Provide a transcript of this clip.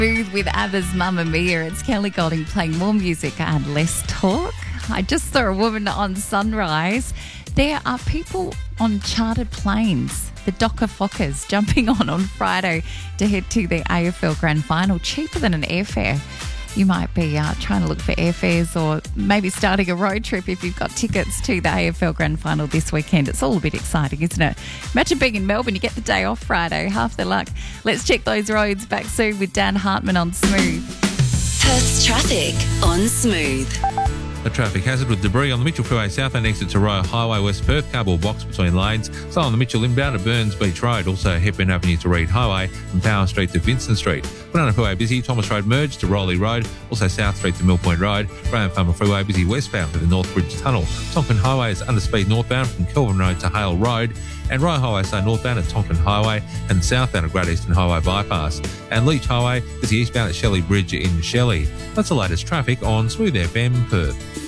Smooth with ABBA's Mamma Mia. It's Kelly Golding playing more music and less talk. I just saw a woman on Sunrise. There are people on chartered planes, the Docker Fockers, jumping on Friday to head to the AFL Grand Final, cheaper than an airfare. You might be trying to look for airfares or maybe starting a road trip if you've got tickets to the AFL Grand Final this weekend. It's all a bit exciting, isn't it? Imagine being in Melbourne, you get the day off Friday, half the luck. Let's check those roads back soon with Dan Hartman on Smooth. Perth's traffic on Smooth. A traffic hazard with debris on the Mitchell Freeway southbound exit to Royal Highway West Perth, cardboard box between lanes. So on the Mitchell inbound at Burns Beach Road, also Hepburn Avenue to Reed Highway, from Power Street to Vincent Street. Banana Freeway busy, Thomas Road merged to Rowley Road, also South Street to Mill Point Road. Graham Farmer Freeway busy westbound to the North Bridge Tunnel. Tonkin Highway is underspeed northbound from Kelvin Road to Hale Road. And Royal Highway stay northbound at Tonkin Highway and southbound at Great Eastern Highway Bypass. And Leach Highway busy eastbound at Shelley Bridge in Shelley. That's the latest traffic on Smooth FM Perth.